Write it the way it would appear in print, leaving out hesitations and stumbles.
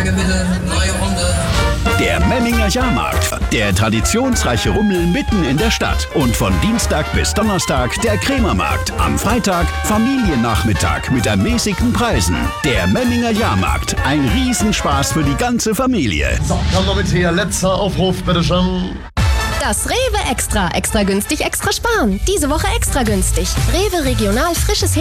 Anzeige bitte, neue Runde. Der Memminger Jahrmarkt. Der traditionsreiche Rummel mitten in der Stadt. Und von Dienstag bis Donnerstag der Krämermarkt. Am Freitag Familiennachmittag mit ermäßigten Preisen. Der Memminger Jahrmarkt. Ein Riesenspaß für die ganze Familie. So, komm doch mit hier. Letzter Aufruf, bitteschön. Das Rewe Extra. Extra günstig, extra sparen. Diese Woche extra günstig. Rewe Regional frisches